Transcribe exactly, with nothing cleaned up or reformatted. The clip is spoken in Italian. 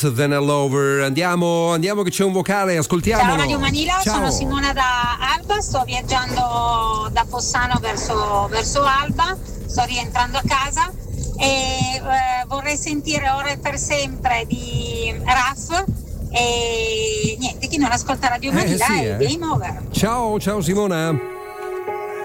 Then all over. Andiamo, andiamo che c'è un vocale, ascoltiamolo. Ciao Radio Manila, Ciao. Sono Simona da Alba, sto viaggiando da Fossano verso, verso Alba, sto rientrando a casa e eh, vorrei sentire Ora e per sempre di Raf e niente, chi non ascolta Radio Manila eh, sì, è eh. Game Over. Ciao, ciao Simona.